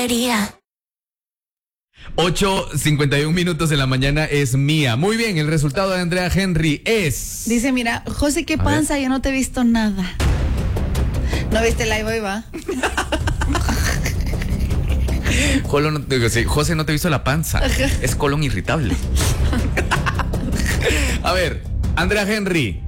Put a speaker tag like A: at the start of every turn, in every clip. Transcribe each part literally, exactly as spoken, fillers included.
A: quería.
B: ocho cincuenta y un minutos de la mañana es mía. Muy bien, el resultado de Andrea Henry es...
C: Dice, mira, José, qué panza, yo no te he visto nada. ¿No viste el live hoy, va?
B: Colon, no te- sí, José, no te he visto la panza. Es colon irritable. A ver, Andrea Henry,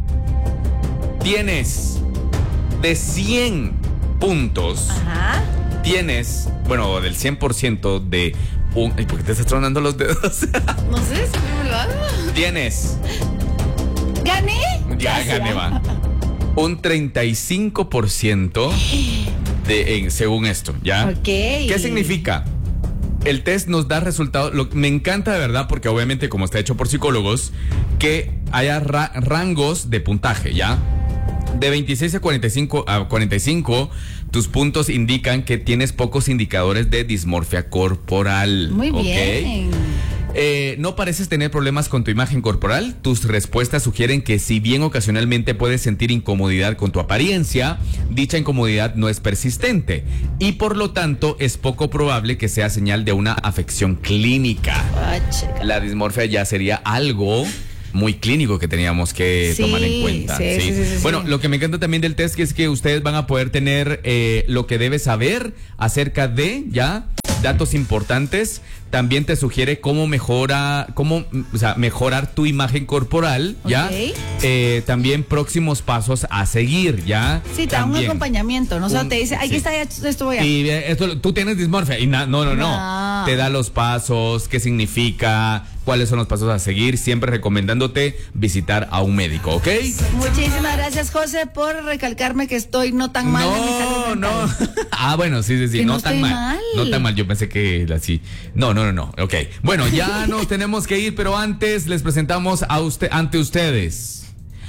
B: tienes de cien puntos,
C: Ajá.
B: tienes, bueno, del cien por ciento de un... ¿Y por qué te estás tronando los dedos?
C: No sé, siempre me lo hago.
B: Tienes...
C: ¿Gané?
B: Ya gané, va. Un treinta y cinco por ciento de, en, según esto, ¿ya?
C: Ok.
B: ¿Qué significa? El test nos da resultados. Lo, me encanta de verdad porque obviamente como está hecho por psicólogos, que haya ra, rangos de puntaje, ¿ya? De veintiséis a cuarenta y cinco, a cuarenta y cinco, tus puntos indican que tienes pocos indicadores de dismorfia corporal.
C: Muy
B: ¿ok?
C: bien.
B: Eh, no pareces tener problemas con tu imagen corporal. Tus respuestas sugieren que si bien ocasionalmente puedes sentir incomodidad con tu apariencia, dicha incomodidad no es persistente y por lo tanto es poco probable que sea señal de una afección clínica.
C: Ah, chica.
B: La dismorfia ya sería algo muy clínico que teníamos que
C: Sí,
B: tomar en cuenta.
C: sí,
B: ¿sí?
C: sí, sí, sí,
B: bueno,
C: sí.
B: lo que me encanta también del test es que ustedes van a poder tener eh, lo que debes saber acerca de, ya, datos importantes. También te sugiere cómo mejora, cómo, o sea, mejorar tu imagen corporal, ¿ya?
C: Ok.
B: Eh, también próximos pasos a seguir, ¿ya?
C: Sí, te da un
B: También.
C: acompañamiento, ¿no? O sea,
B: Un-
C: te dice, aquí
B: sí.
C: está, ya, esto voy a...
B: Y eh, esto, tú tienes dismorfia y na- no, no, no,
C: No.
B: te da los pasos, qué significa, cuáles son los pasos a seguir, siempre recomendándote visitar a un médico, ¿ok?
C: Muchísimas gracias, José, por recalcarme que estoy no tan mal en mi salud
B: No,
C: mental.
B: no. Ah, bueno, sí, sí, sí,
C: Que
B: no,
C: no
B: tan
C: estoy
B: mal.
C: mal.
B: No tan mal, yo pensé que era así. No, no, no, no. Ok. Bueno, ya nos tenemos que ir, pero antes les presentamos a usted ante ustedes.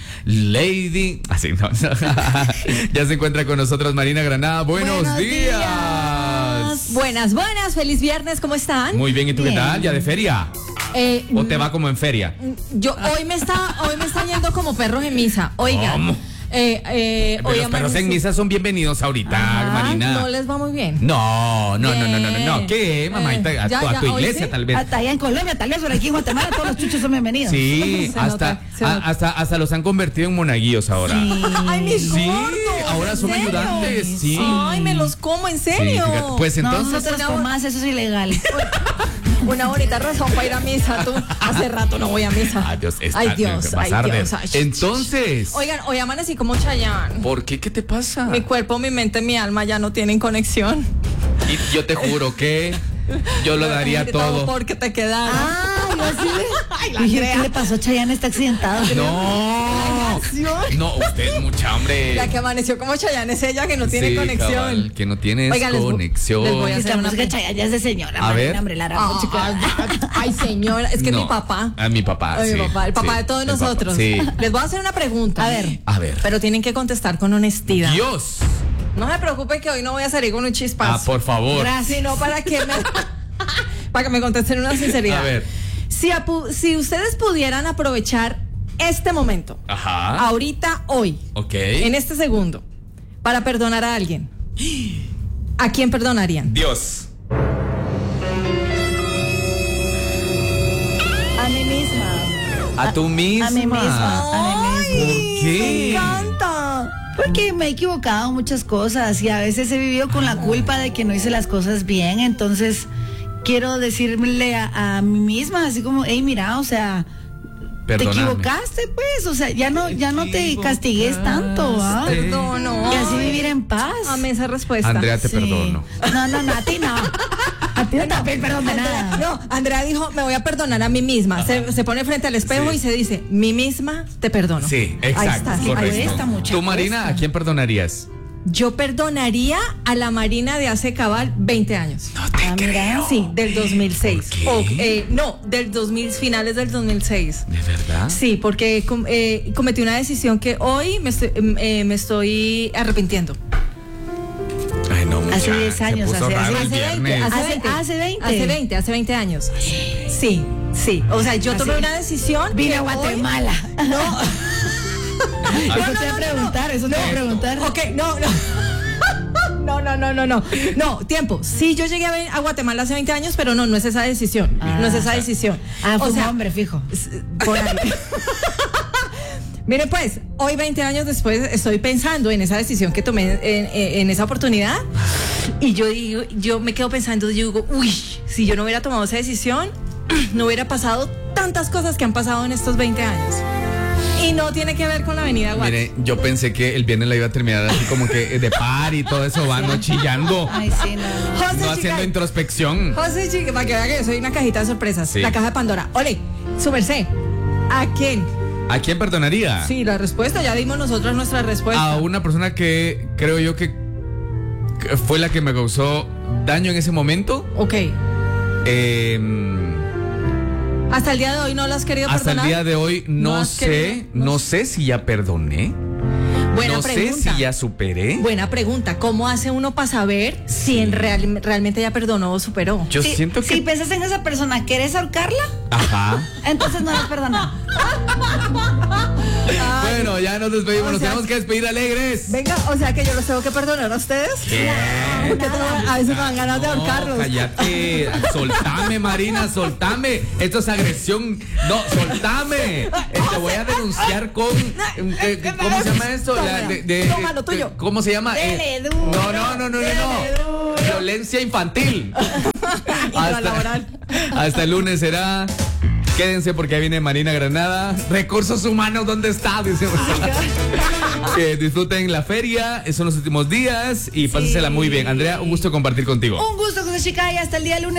B: Lady, así no, no. Ya se encuentra con nosotros Marina Granada. Buenos,
C: Buenos
B: días.
C: días.
D: Buenas, buenas, feliz viernes, ¿cómo están?
B: Muy bien, ¿y tú
C: Bien.
B: qué tal? ¿Ya de feria?
D: Eh,
B: ¿O te va como en feria?
D: yo hoy me está, hoy me están yendo como perros en misa. Oigan,
B: ¿Cómo?
D: eh, eh,
B: Pero
D: hoy
B: los perros
D: amanecí-
B: en misa son bienvenidos ahorita,
D: Ajá,
B: Marina.
D: no les va muy bien.
B: No, no, no, no, no, no, no. ¿Qué,
D: Bien.
B: mamá?
D: Eh,
B: a, tu-
D: ya,
B: a
D: ya,
B: tu
D: hoy
B: iglesia,
D: sí.
B: tal vez.
C: Hasta allá en Colombia, tal vez, pero aquí en Guatemala todos los chuchos son bienvenidos.
B: Sí,
D: Se
B: hasta,
D: nota, se
B: a-
D: nota.
B: hasta, hasta los han convertido en monaguillos ahora.
D: Ay, mis
B: Sí,
D: gordos,
B: ahora
D: ¿en
B: son
D: serio?
B: ayudantes, sí.
D: Ay, me los como, ¿en serio?
B: Sí, fíjate. Pues
C: No,
B: entonces,
C: no te los
D: una-
C: comas, eso es ilegal.
D: Una bonita razón para ir a misa, tú. Hace rato no voy a misa.
B: adiós, está-
D: Ay, Dios,
B: vas
D: ay,
B: a arder.
D: Dios. Ay,
B: Entonces,
D: Oigan, hoy amanecí como Chayanne.
B: ¿por qué? ¿Qué te pasa?
D: Mi cuerpo, mi mente, mi alma ya no tienen conexión.
B: Y yo te juro que yo lo daría todo.
D: Porque te quedaron.
C: Ay, así de... Dije, ¿qué le pasó a Chayanne? Está accidentado.
B: No, no, usted es mucha hambre.
D: La que amaneció como Chayanne es ella que no tiene
B: Sí,
D: conexión.
B: cabal, que no tienes
D: Oigan, les vo-
B: conexión.
D: les voy a
C: Es
D: hacer
C: la
D: una
C: música de
D: pre-
C: Chayanne ya es de señora.
B: A
C: Marina,
B: ver.
C: hombre, la gran
D: Ah,
C: chica.
D: ay, señora, es que
B: No,
D: mi papá.
B: A mi papá,
D: Ay,
B: sí,
D: mi papá, el papá
B: sí,
D: de todos
B: el papá,
D: nosotros.
B: Sí.
D: Les voy a hacer una pregunta.
C: A ver.
B: A ver.
D: Pero tienen que contestar con honestidad.
B: Dios.
D: No se preocupen que hoy no voy a salir con un chispazo.
B: Ah, por favor.
D: Gracias, sino para que me, para que me contesten una sinceridad.
B: A ver.
D: Si, apu- si ustedes pudieran aprovechar este momento,
B: Ajá.
D: ahorita, hoy,
B: Ok.
D: en este segundo, para perdonar a alguien, ¿a quién perdonarían?
B: Dios.
C: A mí misma.
B: A tu misma.
C: A mí misma. A mí misma.
B: ¿Por qué?
D: ¡Me encanta!
C: Porque me he equivocado en muchas cosas y a veces he vivido con la culpa de que no hice las cosas bien. Entonces, quiero decirle a, a mí misma, así como, hey, mira, o sea,
B: Perdóname.
C: te equivocaste, pues. O sea, ya no, ya no te castigues tanto, ¿ah?
D: Perdono.
C: Y así vivir en paz.
D: Amé esa respuesta.
B: Andrea, te
C: Sí.
B: perdono.
C: No, no, no, a ti no. A ti no te pido perdón de nada.
D: No, Andrea dijo, me voy a perdonar a mí misma. Se, se pone frente al espejo
B: Sí.
D: y se dice, mí misma te perdono.
B: Sí,
D: Ahí
B: exacto.
D: está.
B: Correcto.
C: cuesta mucho,
B: Tú, Marina, ¿a quién perdonarías?
D: Yo perdonaría a la Marina de hace cabal veinte años.
B: No te
C: Ah, mira.
D: Sí, del dos mil seis.
B: ¿Por qué?
D: O, eh, no, del dos mil, finales del dos mil seis.
B: ¿De verdad?
D: Sí, porque com- eh, cometí una decisión que hoy me estoy, eh, me estoy arrepintiendo.
B: Ay, no, mucha.
C: Hace diez años,
B: Se puso
C: hace-
B: raro
C: hace
B: el
D: veinte,
B: viernes.
D: hace
C: Hace-
D: veinte.
C: hace veinte.
D: Hace veinte, hace veinte años. Sí, sí. O sea, yo tomé
C: Así.
D: una decisión.
C: Vine
D: que
C: a
D: hoy-
C: Guatemala.
D: No.
C: Eso te voy a preguntar, eso te voy a preguntar.
D: Ok, no, no. No, no, no, no, no. No, tiempo. Sí, yo llegué a, ve- a Guatemala hace veinte años, pero no, no es esa decisión.
C: Ah.
D: no es esa decisión.
C: Ah, fue
D: O
C: un
D: sea,
C: hombre, fijo.
D: por ahí. Mire, pues, hoy veinte años después estoy pensando en esa decisión que tomé en, en- en esa oportunidad y yo digo, yo me quedo pensando, yo digo, uy, si yo no hubiera tomado esa decisión, no hubiera pasado tantas cosas que han pasado en estos veinte años. Y no tiene que ver con la avenida Guate.
B: Mire, yo pensé que el viernes la iba a terminar así como que de par y todo eso, va, no chillando,
C: Ay, sí, no, no.
D: José,
B: no haciendo
D: chica,
B: introspección.
D: José, chica, para que vea que yo soy una cajita de sorpresas.
B: Sí.
D: La caja de Pandora. Ole, su merced, ¿a quién?
B: ¿A quién perdonaría?
D: Sí, la respuesta, ya dimos nosotros nuestra respuesta.
B: A una persona que creo yo que que fue la que me causó daño en ese momento.
D: Ok.
B: Eh,
D: Hasta el día de hoy no lo has querido
B: hasta
D: perdonar.
B: el día de hoy no,
D: ¿No has
B: sé,
D: querido? No
B: no
D: sé.
B: sé si ya perdoné.
D: Buena
B: no
D: pregunta.
B: sé si ya superé.
D: Buena pregunta. ¿Cómo hace uno para saber si en real- realmente ya perdonó o superó?
B: Yo
C: Si-
B: siento que.
C: Si pensás en esa persona, ¿querés ahorcarla?
B: Ajá.
C: Entonces no la perdonado.
B: Bueno, ya nos despedimos.
D: o
B: Nos
D: sea-
B: tenemos que despedir alegres.
D: Venga, o sea que yo los tengo que perdonar a ustedes. Porque tengo- a veces me dan ganas de
B: No,
D: ahorcarlos.
B: cállate. Soltame, Marina, soltame. Esto es agresión. No, soltame. Eh, Te voy a denunciar con. eh, eh, ¿Cómo se llama esto? La de- de-
D: Toma lo tuyo.
B: de- ¿Cómo se llama?
C: Dele
B: Eh,
C: duro,
B: No, no, no, no, no, no. Violencia infantil.
D: Intralaboral.
B: hasta el lunes será. Quédense porque ahí viene Marina Granada. Recursos humanos, ¿dónde está? Dice. Que disfruten la feria, son los últimos días y pásensela muy bien. Andrea, un gusto compartir contigo.
C: Un gusto, José Chica, y hasta el día lunes.